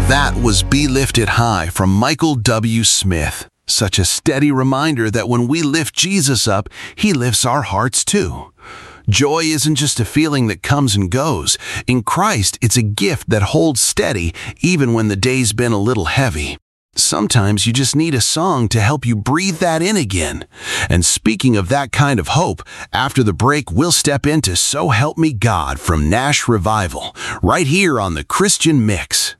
That was Be Lifted High from Michael W. Smith. Such a steady reminder that when we lift Jesus up, He lifts our hearts too. Joy isn't just a feeling that comes and goes. In Christ, it's a gift that holds steady even when the day's been a little heavy. Sometimes you just need a song to help you breathe that in again. And speaking of that kind of hope, after the break, we'll step into So Help Me God from Nash Revival, right here on the Christian Mix.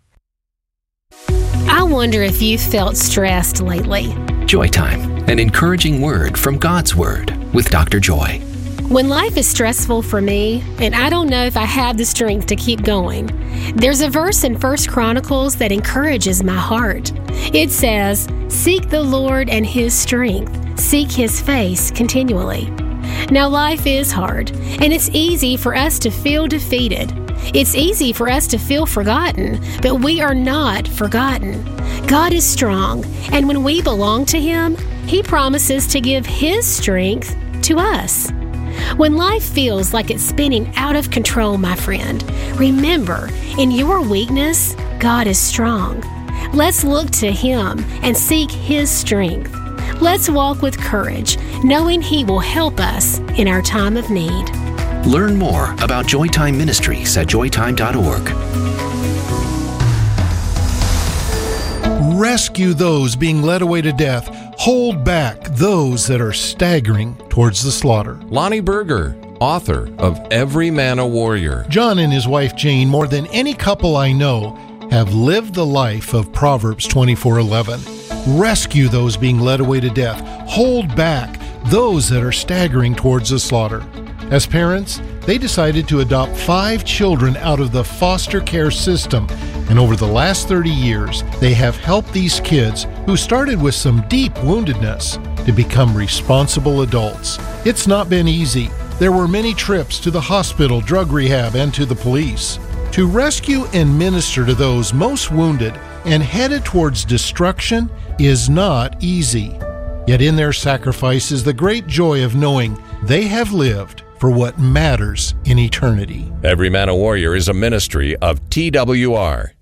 I wonder if you felt stressed lately. Joy Time, an encouraging word from God's Word with Dr. Joy. When life is stressful for me, and I don't know if I have the strength to keep going, there's a verse in 1 Chronicles that encourages my heart. It says, "Seek the Lord and His strength. Seek His face continually." Now, life is hard, and it's easy for us to feel defeated. It's easy for us to feel forgotten, but we are not forgotten. God is strong, and when we belong to Him, He promises to give His strength to us. When life feels like it's spinning out of control, my friend, remember, in your weakness, God is strong. Let's look to Him and seek His strength. Let's walk with courage, knowing He will help us in our time of need. Learn more about Joytime Ministries at joytime.org. Rescue those being led away to death. Hold back those that are staggering towards the slaughter. Lonnie Berger, author of Every Man a Warrior. John and his wife Jane, more than any couple I know, have lived the life of Proverbs 24:11. Rescue those being led away to death. Hold back those that are staggering towards the slaughter. As parents, they decided to adopt 5 children out of the foster care system, and over the last 30 years, they have helped these kids, who started with some deep woundedness, to become responsible adults. It's not been easy. There were many trips to the hospital, drug rehab, and to the police. To rescue and minister to those most wounded and headed towards destruction is not easy. Yet in their sacrifice is the great joy of knowing they have lived for what matters in eternity. Every Man a Warrior is a ministry of TWR.